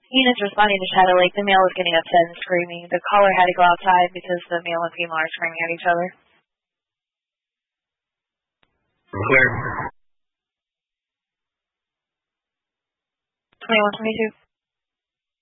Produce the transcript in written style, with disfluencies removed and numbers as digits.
Units responding to Shadow Lake, the male was getting upset and screaming. The caller had to go outside because the male and female are screaming at each other. Clear. 2122.